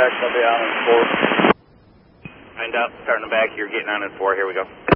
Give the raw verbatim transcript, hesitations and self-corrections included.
back, I'll be on in four. Find out, starting back, you're getting on in four, here we go.